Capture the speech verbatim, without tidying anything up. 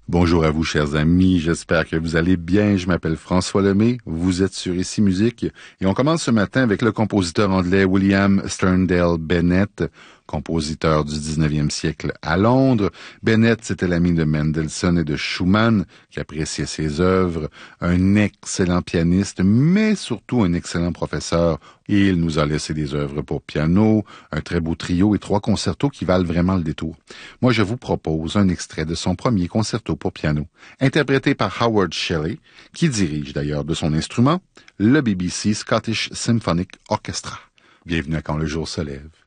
Bonjour à vous, chers amis. J'espère que vous allez bien. Je m'appelle François Lemay. Vous êtes sur Ici Musique. Et on commence ce matin avec le compositeur anglais William Sterndale Bennett, compositeur du dix-neuvième siècle à Londres. Bennett, c'était l'ami de Mendelssohn et de Schumann, qui appréciait ses œuvres. Un excellent pianiste, mais surtout un excellent professeur. Et il nous a laissé des œuvres pour piano, un très beau trio et trois concertos qui valent vraiment le détour. Moi, je vous propose un extrait de son premier concerto pour piano, interprété par Howard Shelley, qui dirige d'ailleurs de son instrument le B B C Scottish Symphonic Orchestra. Bienvenue à Quand le jour se lève.